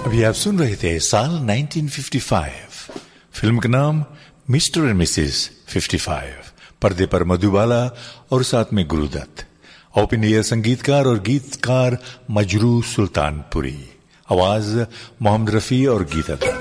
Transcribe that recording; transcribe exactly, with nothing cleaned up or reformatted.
अभी आप सुन रहे थे साल नाइनटीन फिफ्टी फाइव, फिल्म का नाम mister and Mrs fifty five, पर्दे पर मधुबाला और साथ में गुरुदत्त, ओपन एयर संगीतकार और गीतकार मजरू सुल्तानपुरी, आवाज मोहम्मद रफी और गीता दत्त।